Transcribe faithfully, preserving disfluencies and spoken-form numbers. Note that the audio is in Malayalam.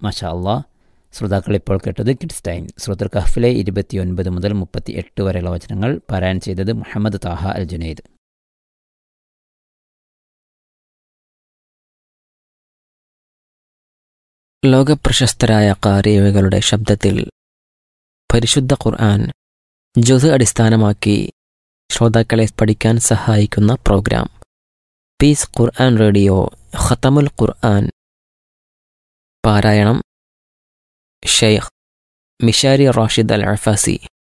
മാഷാ അള്ളാ. ശ്രോതാക്കൾ ഇപ്പോൾ കേട്ടത് കിഡ്സ് ടൈം. സൂറത്തുൽ കഹ്ഫിലെ ഇരുപത്തിയൊൻപത് മുതൽ മുപ്പത്തി എട്ട് വരെയുള്ള വചനങ്ങൾ പാരായണം ചെയ്തത് മുഹമ്മദ് താഹ അൽ ജുനൈദ്. ലോകപ്രശസ്തരായ ഖാരികളുടെ ശബ്ദത്തിൽ പരിശുദ്ധ ഖുർആൻ ജുസ് അടിസ്ഥാനമാക്കി ശ്രോതാക്കളെ പഠിക്കാൻ സഹായിക്കുന്ന പ്രോഗ്രാം പീസ് ഖുർആൻ റേഡിയോ ഖതമുൽ ഖുർആൻ. പാരായണം ഷെയ്ഖ് മിഷാരി റാഷിദ് അൽ അഫാസി.